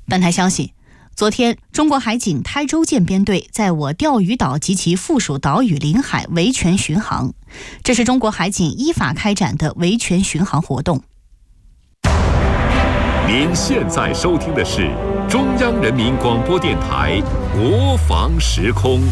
本台消息，昨天，中国海警台州舰编队在我钓鱼岛及其附属岛屿领海维权巡航，这是中国海警依法开展的维权巡航活动。 您现在收听的是中央人民广播电台国防时空。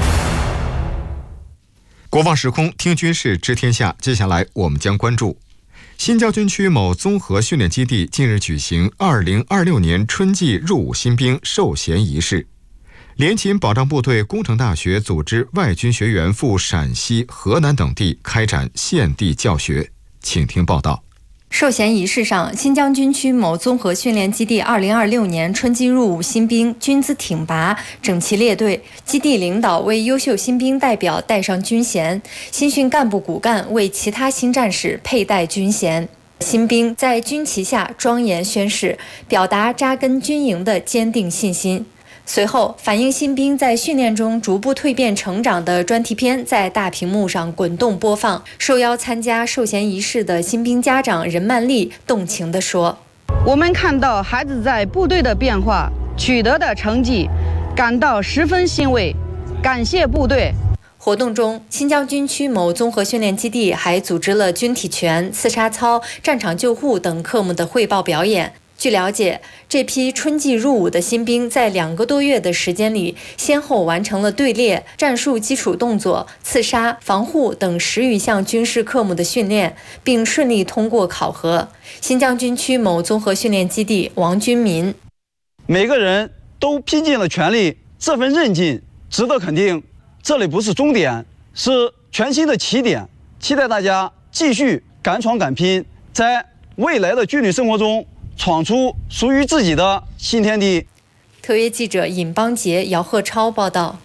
国防时空听军事知天下，接下来我们将关注新疆军区某综合训练基地近日举行2026年春季入伍新兵授衔仪式。联勤保障部队工程大学组织外军学员赴陕西、河南等地开展现地教学，请听报道。 授衔仪式上，新疆军区某综合训练基地2026年春季入伍新兵军姿挺拔，整齐列队。基地领导为优秀新兵代表戴上军衔，新训干部骨干为其他新战士佩戴军衔。新兵在军旗下庄严宣誓，表达扎根军营的坚定信心。随后，反映新兵在训练中逐步蜕变成长的专题片在大屏幕上滚动播放。受邀参加授衔仪式的新兵家长任曼丽动情地说：“ 我们看到孩子在部队的变化，取得的成绩，感到十分欣慰，感谢部队。” 活动中，新疆军区某综合训练基地还组织了军体拳、刺杀操、战场救护等科目的汇报表演。据了解，这批春季入伍的新兵在2个多月的时间里，先后完成了队列、战术基础动作、刺杀、防护等10余项军事科目的训练，并顺利通过考核。新疆军区某综合训练基地王军民： 每个人都拼尽了全力，这份韧劲值得肯定。这里不是终点，是全新的起点。期待大家继续敢闯敢拼，在未来的军旅生活中闯出属于自己的新天地。 特约记者尹邦杰、姚鹤超报道。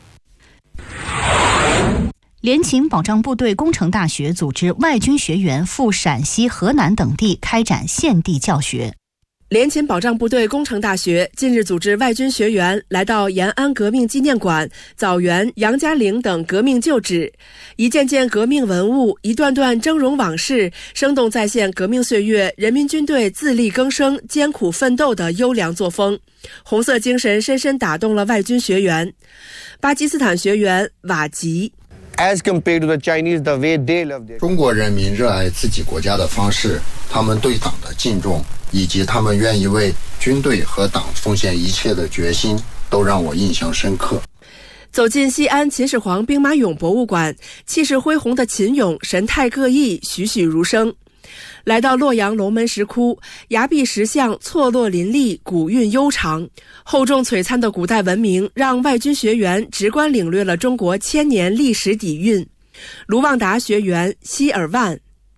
联勤保障部队工程大学组织外军学员赴陕西、河南等地开展现地教学。 联勤保障部队工程大学近日组织外军学员来到延安革命纪念馆、枣园、杨家岭等革命旧址，一件件革命文物，一段段峥嵘往事，生动再现革命岁月人民军队自力更生、艰苦奋斗的优良作风。红色精神深深打动了外军学员。巴基斯坦学员瓦吉： 中国人民热爱自己国家的方式，他们对党的敬重，以及他们愿意为军队和党奉献一切的决心，都让我印象深刻。 走进西安秦始皇兵马俑博物馆，气势恢宏的秦俑神态各异，栩栩如生。来到洛阳龙门石窟，崖壁石像错落林立，古韵悠长。厚重璀璨的古代文明让外军学员直观领略了中国千年历史底蕴。卢旺达学员希尔万：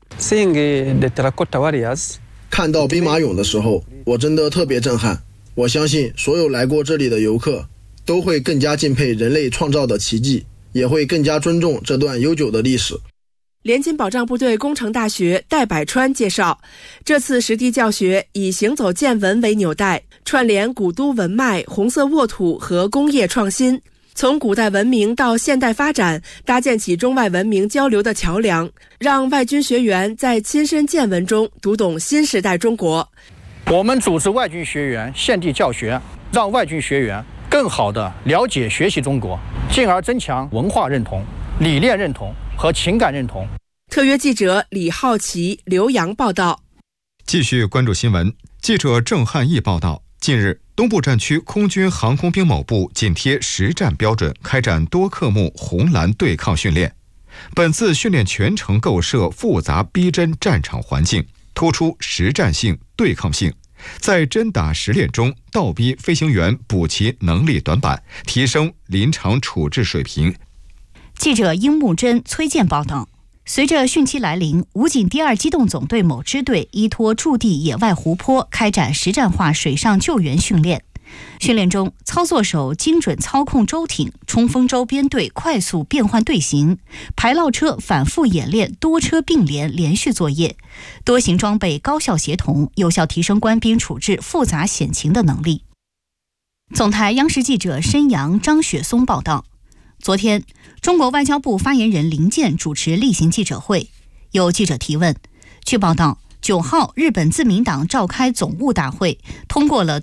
看到兵马俑的时候，我真的特别震撼。我相信所有来过这里的游客都会更加敬佩人类创造的奇迹，也会更加尊重这段悠久的历史。 联勤保障部队工程大学戴百川介绍，这次实地教学以行走见闻为纽带，串联古都文脉、红色沃土和工业创新，从古代文明到现代发展，搭建起中外文明交流的桥梁，让外军学员在亲身见闻中读懂新时代中国。 我们组织外军学员现地教学，让外军学员更好地了解学习中国，进而增强文化认同、理念认同和情感认同。 特约记者李浩奇、刘洋报道。 继续关注新闻，记者郑汉义报道，近日东部战区空军航空兵某部紧贴实战标准，开展多科目红蓝对抗训练。本次训练全程构设复杂逼真战场环境，突出实战性、对抗性，在真打实练中倒逼飞行员补齐能力短板，提升临场处置水平。 记者殷木真、崔健报道。随着汛期来临，武警第2机动总队某支队依托驻地野外湖泊开展实战化水上救援训练。训练中，操作手精准操控舟艇，冲锋舟编队快速变换队形，排涝车反复演练多车并联连续作业，多型装备高效协同，有效提升官兵处置复杂险情的能力。总台央视记者申阳、张雪松报道。昨天，中国外交部发言人林健主持例行记者会，有记者提问。据报道，9号日本自民党召开总务大会，通过了